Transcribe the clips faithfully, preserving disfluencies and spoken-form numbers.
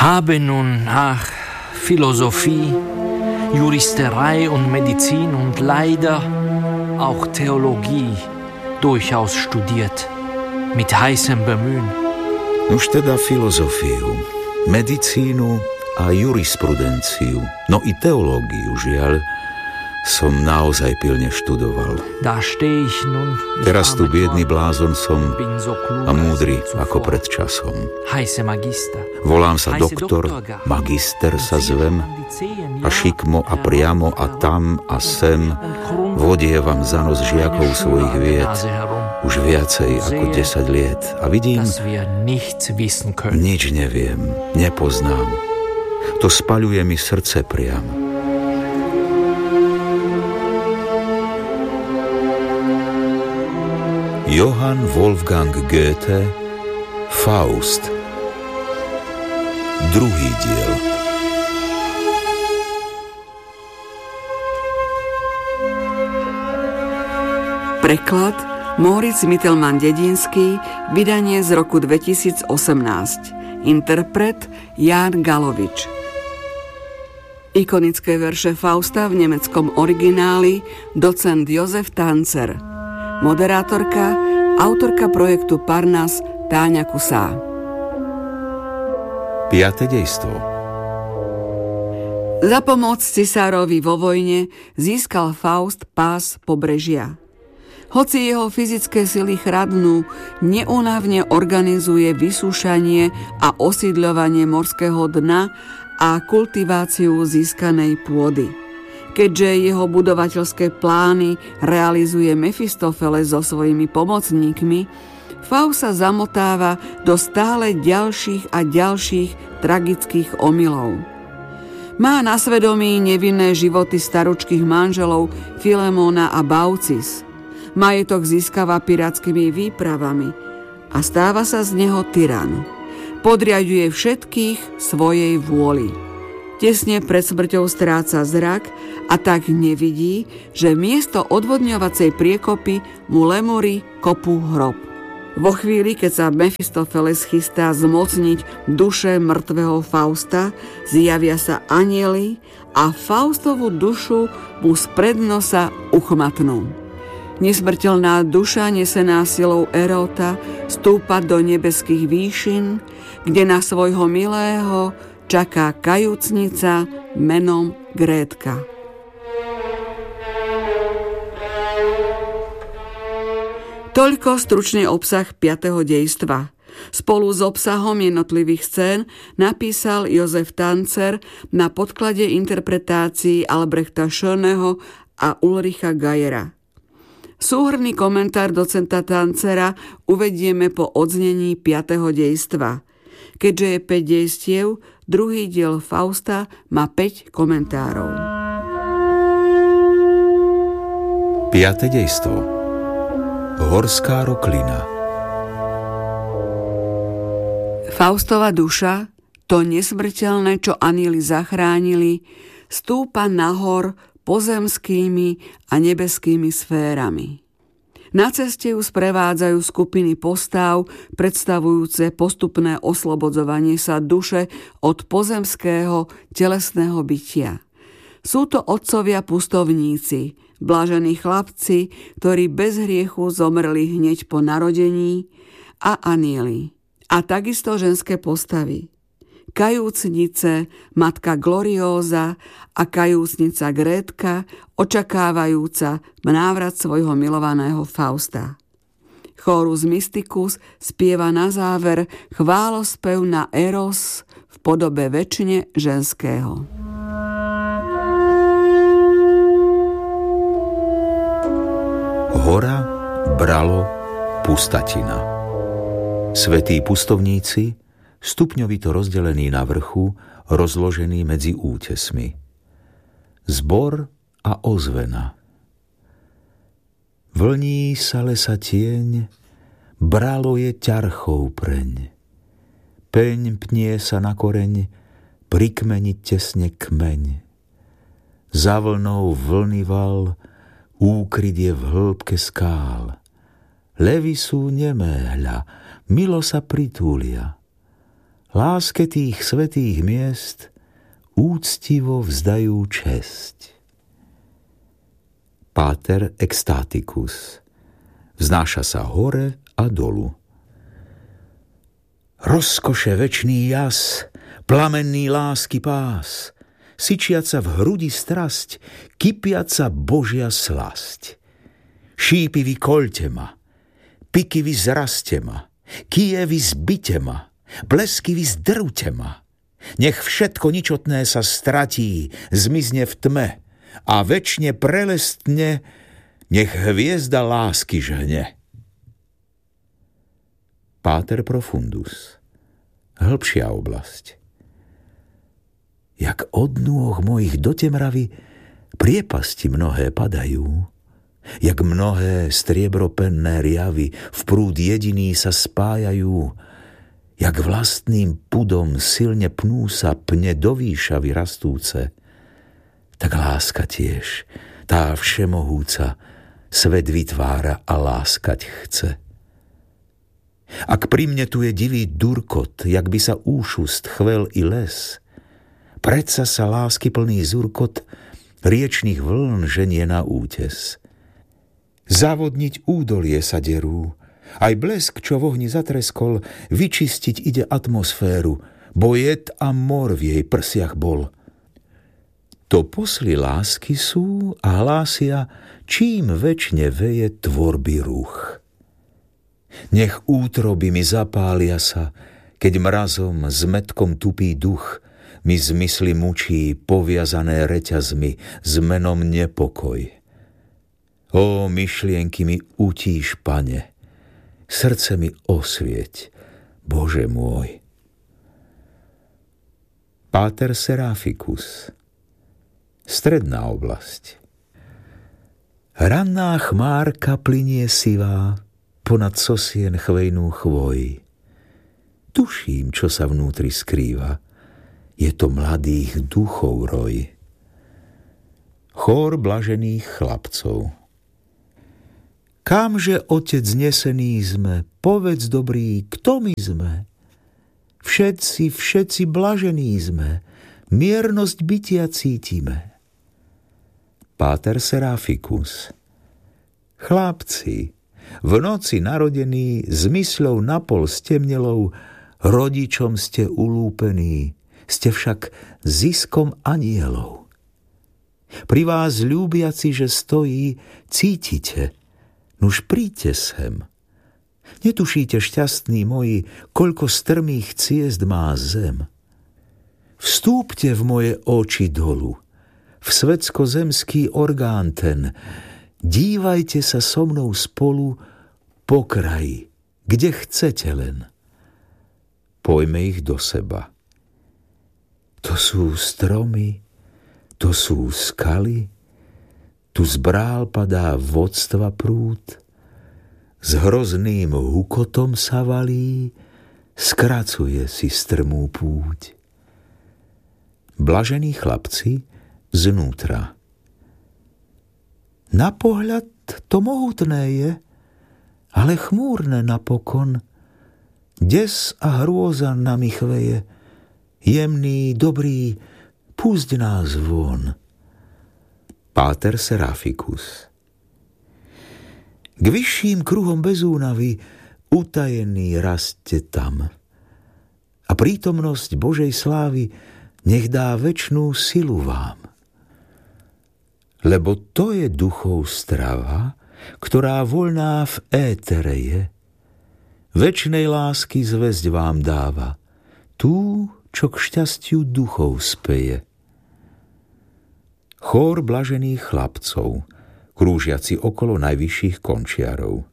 Habe nun nach Philosophie, Juristerei und Medizin und leider auch Theologie durchaus studiert, mit heißem Bemühen. Už teda filozofiu, medicínu a jurisprudenciu, no i teológiu, žiaľ, som naozaj pilne študoval. Da steh ich nun, ich Teraz tu biedný blázon som so a múdry ako pred časom. Heiße Magister. Volám sa doktor, magister sa zvem a šikmo a priamo a tam a sem vodievam za nos žiakov svojich vied už viacej ako desať liet a vidím, nič neviem, nepoznám. To spaľuje mi srdce priamo. Johann Wolfgang Goethe, Faust. Druhý diel. Preklad Moritz Mittelmann-Dedinský, vydanie z roku dvetisícosemnásť. Interpret Ján Galovič. Ikonické verše Fausta v nemeckom origináli docent Jozef Tanzer. Moderátorka, autorka projektu Parnas Táňa Kusá. Piate dejstvo. Za pomoc cisárovi vo vojne získal Faust pás pobrežia. Hoci jeho fyzické sily chradnú, neúnavne organizuje vysúšanie a osídľovanie morského dna a kultiváciu získanej pôdy. Keďže jeho budovateľské plány realizuje Mefistofeles so svojimi pomocníkmi, Faust sa zamotáva do stále ďalších a ďalších tragických omylov. Má na svedomí nevinné životy staručkých manželov Filemóna a Baucis. Majetok získava pirátskymi výpravami a stáva sa z neho tyran. Podriaďuje všetkých svojej vôli. Tesne pred smrťou stráca zrak a tak nevidí, že miesto odvodňovacej priekopy mu lemuri kopú hrob. Vo chvíli, keď sa Mefistofeles chystá zmocniť duše mŕtvého Fausta, zjavia sa anjeli a Faustovu dušu mu spred nosa uchmatnú. Nesmrteľná duša, nesená silou Eróta, stúpa do nebeských výšin, kde na svojho milého čaká kajúcnica menom Grétka. Toľko stručný obsah piateho dejstva. Spolu s obsahom jednotlivých scén napísal Jozef Tanzer na podklade interpretácií Albrechta Schöneho a Ulricha Geiera. Súhrnný komentár docenta Tanzera uvedieme po odznení piateho dejstva. Keďže je päť dejstiev, druhý diel Fausta má päť komentárov. Piate dejstvo. Horská roklina. Faustova duša, to nesmrteľné, čo anjeli zachránili, stúpa nahor pozemskými a nebeskými sférami. Na ceste ju sprevádzajú skupiny postáv, predstavujúce postupné oslobodzovanie sa duše od pozemského telesného bytia. Sú to otcovia pustovníci, blažení chlapci, ktorí bez hriechu zomreli hneď po narodení, a anjeli. A takisto ženské postavy. Kajúcnice, matka Glorióza a kajúcnica Grétka, očakávajúca návrat svojho milovaného Fausta. Chorus Mysticus spieva na záver chválospev na Eros v podobe večne ženského. Hora, bralo, pustatina. Svätí pustovníci, stupňovito rozdelení na vrchu, rozložení medzi útesmi. Zbor a ozvena. Vlní sa lesa tieň, bralo je ťarchou preň. Peň pnie sa na koreň, pri kmeni tesne kmeň. Za vlnou vlny val, úkryt je v hĺbke skál. Levy sú nemé, hľa, milo sa pritúlia. láske tých svätých miest úctivo vzdajú česť. Páter extaticus vznáša sa hore a dolu. Rozkoše večný jas, plamenný lásky pás, syčiaca v hrudi strasť, kypiaca Božia slasť. Šípy vy koľte ma, piky vy zraste ma, kije vy zbite ma, blesky vy zdrute ma. Nech všetko ničotné sa stratí, zmizne v tme a večne prelestne, nech hviezda lásky žhne. Páter profundus, hĺbšia oblasť. Jak od nôh mojich do temravy priepasti mnohé padajú, jak mnohé striebropenné riavy v prúd jediný sa spájajú, jak vlastným pudom silne pnú sa pne do výšavy rastúce, tak láska tiež, tá všemohúca, svet vytvára a láskať chce. Ak pri mne tu je divý durkot, jak by sa úšust chvel i les, predsa sa lásky plný zurkot riečných vln ženie na útes. Zavodniť údolie sa derú, aj blesk, čo v ohni zatreskol, vyčistiť ide atmosféru, bo jed a mor v jej prsiach bol. To posly lásky sú a hlásia, čím večne veje tvorby ruch. Nech útroby mi zapália sa, keď mrazom s mätkom tupý duch mi zmysly mučí poviazané reťazmi s menom nepokoj. Ó, myšlienky mi utíš, Pane, srdce mi osvieť, Bože môj. Páter Seraficus, stredná oblasť. Ranná chmárka plynie sivá ponad sosien chvejnú chvoj. Tuším, čo sa vnútri skrýva, je to mladých duchov roj. Chór blažených chlapcov. Kamže, Otec nesený sme, povedz dobrý, kto my sme? Všetci, všetci blažení sme, miernosť bytia cítime. Páter Seraficus. Chlapci, v noci narodení, s mysľou napol stemnelou, rodičom ste ulúpení, ste však ziskom anielov. Pri vás ľúbiaci, že stojí, cítite, nuž príďte sem. Netušíte, šťastní moji, koľko strmých ciest má zem. Vstúpte v moje oči dolu, v svetsko-zemský orgán ten, dívajte sa so mnou spolu po kraji, kde chcete len. Pojme ich do seba. To sú stromy, to sú skaly, tu z brál padá vodstva prúd, s hrozným hukotom sa valí, skracuje si strmú púť. Blažení chlapci znútra. Na pohľad to mohutné je, ale chmúrne napokon. Des a hrôza nami chveje, jemný, dobrý, pusť nás von. Páter Seraficus. K vyšším kruhom bez únavy utajený raste tam. A prítomnosť Božej slávy nech dá večnú silu vám. Lebo to je duchov strava, ktorá voľná v étere je. Večnej lásky zväzť vám dáva, tú, čo k šťastiu duchov speje. Chór blažených chlapcov, krúžiaci okolo najvyšších končiarov.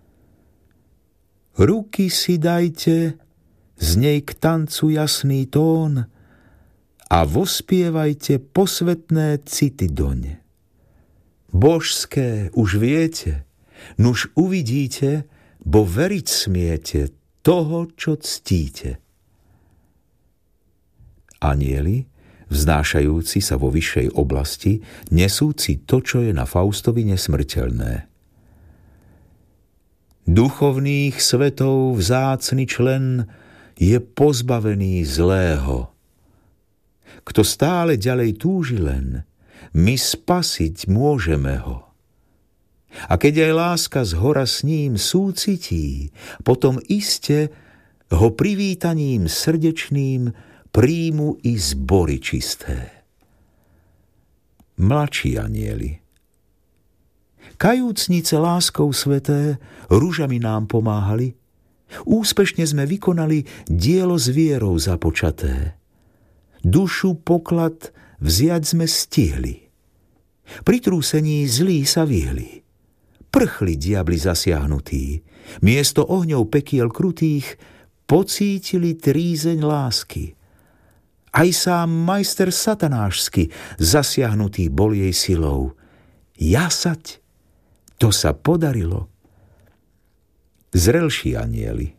Ruky si dajte, z nej k tancu jasný tón a vospievajte posvetné city doň. Božské už viete, nuž uvidíte, bo veriť smiete toho, čo ctíte. Anieli, vznášajúci sa vo vyššej oblasti, nesúci to, čo je na Faustovi nesmrteľné. Duchovných svetov vzácny člen, je pozbavený zlého. Kto stále ďalej túži len, my spasiť môžeme ho. A keď aj láska z hora s ním súcití, potom iste ho privítaním srdečným príjmu i zbory čisté. Mladší anjeli. Kajúcnice láskou sveté ružami nám pomáhali. Úspešne sme vykonali dielo s vierou započaté. Dušu poklad vziať sme stihli. Pri trúsení zlí sa vyhli. Prchli diabli zasiahnutí. Miesto ohňov pekiel krutých pocítili trízeň lásky. Aj sám majster satanášsky zasiahnutý bol jej silou. Jasať, to sa podarilo. Zrelší anjeli.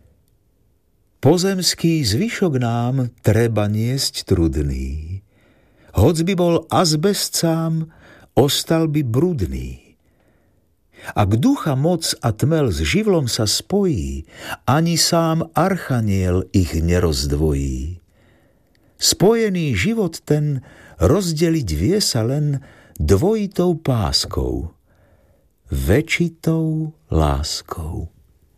Pozemský zvyšok nám treba niesť trudný. Hoc by bol azbest sám, ostal by brudný. Ak ducha moc a tmel s živlom sa spojí, ani sám archaniel ich nerozdvojí. Spojený život ten rozdeliť vie sa len dvojitou páskou, väčitou láskou.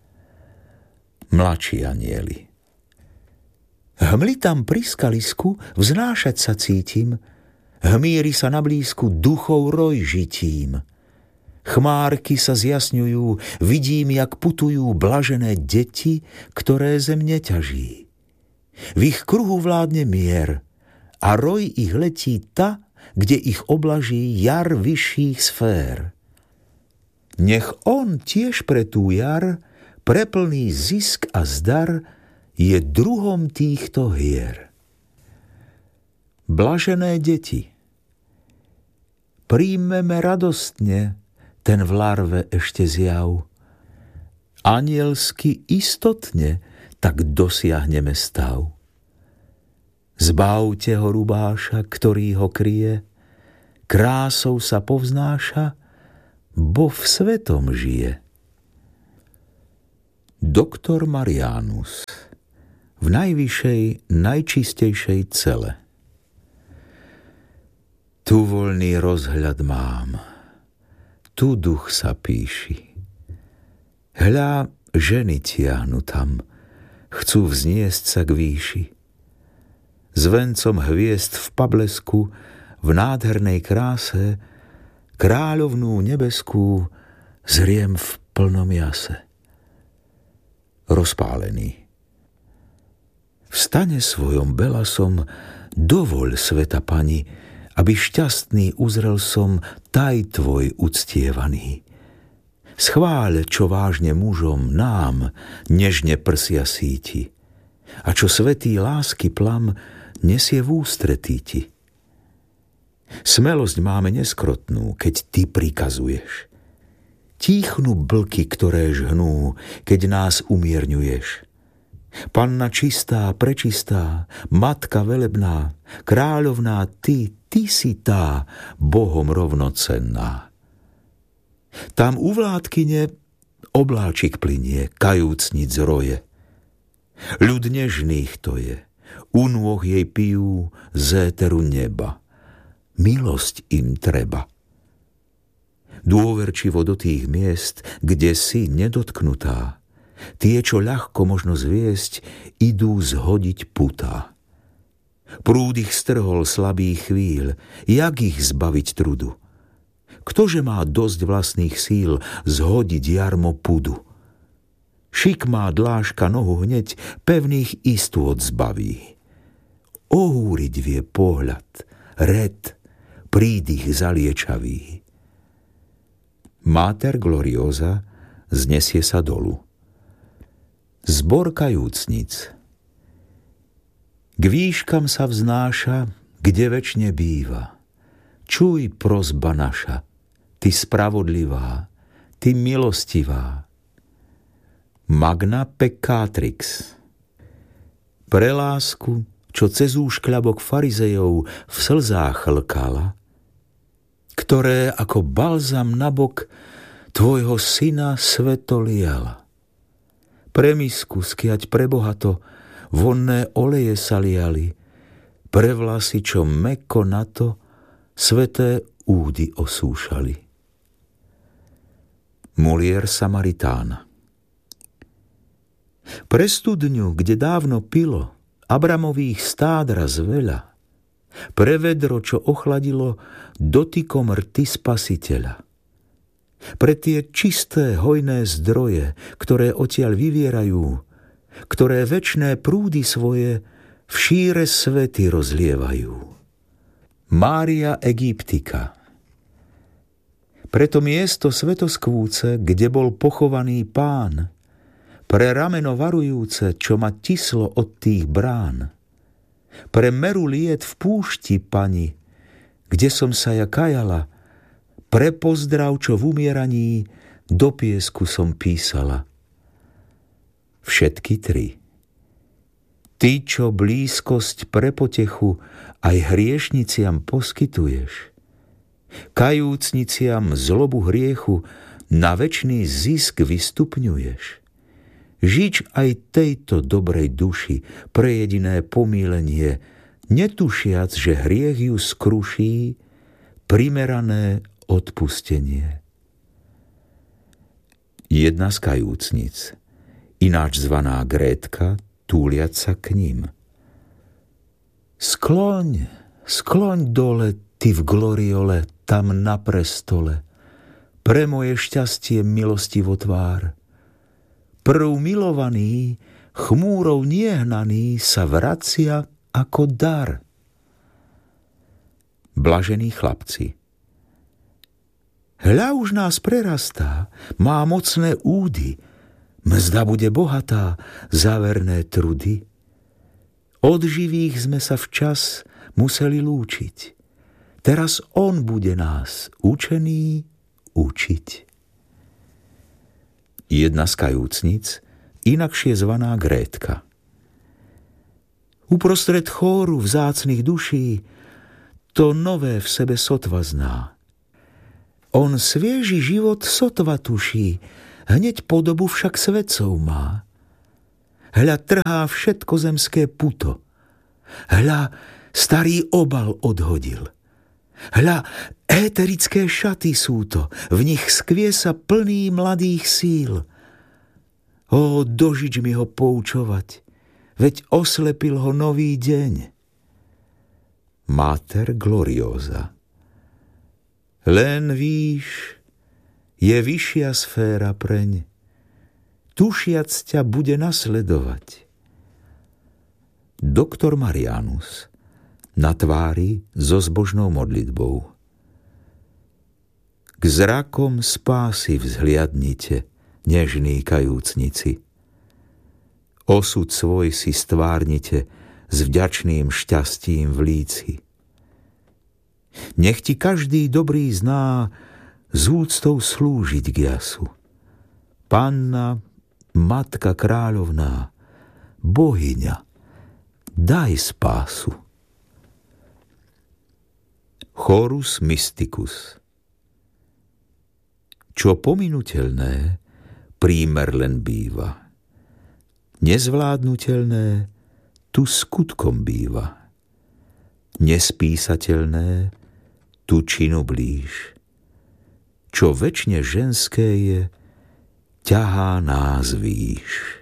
Mladší anjeli. Hmly tam pri skalisku vznášať sa cítim, hmíri sa na blízku duchov roj žitím. Chmárky sa zjasňujú, vidím, jak putujú blažené deti, ktoré zem neťaží. V ich kruhu vládne mier a roj ich letí ta, kde ich oblaží jar vyšších sfér. Nech on tiež pre tú jar preplný zisk a zdar je druhom týchto hier. Blažené deti, príjmeme radostne ten v larve ešte zjav. Anielsky istotne tak dosiahneme stav. Zbavte ho rubáša, ktorý ho kryje, krásou sa povznáša, bo v svetom žije. Doktor Marianus v najvyššej, najčistejšej cele. Tu voľný rozhľad mám, tu duch sa píši. Hľa, ženy tiahnu tam, chcú vzniesť sa k výši. S vencom hviezd v pablesku, v nádhernej kráse, kráľovnú nebeskú zriem v plnom jase. Rozpálený. Vstane svojom belasom, dovoľ, sveta pani, aby šťastný uzrel som taj tvoj uctievaný. Schváľ, čo vážne mužom nám nežne prsia síti, a čo svätý lásky plam nesie v ústretí ti. Smelosť máme neskrotnú, keď ty prikazuješ. Tíchnu blky, ktoré žhnú, keď nás umierňuješ. Panna čistá, prečistá, matka velebná, kráľovná, ty, ty si tá, Bohom rovnocenná. Tam u vládkyne obláčik plynie, kajúcnic roje. Ľud nežných to je, u nôh jej pijú z éteru neba. Milosť im treba. Dôverčivo do tých miest, kde si nedotknutá, tie, čo ľahko možno zviesť, idú zhodiť putá. Prúd ich strhol slabých chvíľ, jak ich zbaviť trudu? Ktože má dosť vlastných síl zhodiť jarmo pudu? Šik má dláška nohu hneď, pevných istôt zbaví. Ohúriť vie pohľad, red, prídych zaliečavý. Mater gloriosa znesie sa dolu. Zbor kajúcnic. K výškam sa vznáša, kde večne býva. Čuj, prosba naša, ty spravodlivá, ty milostivá. Magna Peccatrix. Pre lásku, čo cez úškľabok farizejov v slzách chlkala, ktoré ako balzam na bok tvojho syna sveto liala. Premisku skiať prebohato vonné oleje sa liali, pre vlasy, čo mäkko na to sveté údy osúšali. Mulier Samaritán. Pre studňu, kde dávno pilo Abramových stád raz veľa, pre vedro, čo ochladilo dotykom rty Spasiteľa, pre tie čisté, hojné zdroje, ktoré odtiaľ vyvierajú, ktoré večné prúdy svoje v šíre svety rozlievajú. Mária Egyptika. Preto miesto svetoskvúce, kde bol pochovaný Pán, pre rameno varujúce, čo ma tislo od tých brán, pre meru liet v púšti, Pani, kde som sa ja kajala, pre pozdrav, čo v umieraní do piesku som písala. Všetky tri. Ty, čo blízkosť pre potechu aj hriešniciam poskytuješ, kajúcniciam zlobu hriechu na večný zisk vystupňuješ, žič aj tejto dobrej duši pre jediné pomílenie, netušiac, že hriech ju skruší, primerané odpustenie. Jedna z kajúcnic, ináč zvaná Grétka, túliac sa k ním. Skloň, skloň dole, ty v gloriole, tam na prestole, pre moje šťastie milostivo tvár. Prv milovaný, chmúrou niehnaný sa vracia ako dar. Blažení chlapci. Hľa už nás prerastá, má mocné údy, mzda bude bohatá, záverné trudy. Od živých sme sa včas museli lúčiť, teraz on bude nás učený učiť. Jedna z kajúcnic, inakšie zvaná Grétka. Uprostred chóru vzácnych duší to nové v sebe sotva zná. On svieži život sotva tuší, hneď podobu však svetcov má. Hľa trhá všetko zemské puto, hľa starý obal odhodil, hľa éterické šaty sú to, v nich skvie sa plný mladých síl. Ó, dožič mi ho poučovať, veď oslepil ho nový deň. Mater gloriosa. Len víš, je vyššia sféra preň, tušiac ťa bude nasledovať. Doktor Marianus na tvári so zbožnou modlitbou. K zrakom spásy vzhliadnite, nežní kajúcnici. Osud svoj si stvárnite s vďačným šťastím v líci. Nech ti každý dobrý zná s úctou slúžiť k jasu. Panna, Matka kráľovná, Bohyňa, daj spásu. Chorus mysticus. Čo pominuteľné, prímer len býva. Nezvládnutelné, tu skutkom býva. Nespísateľné, tu činu blíž. Čo večne ženské je, ťahá nás výš.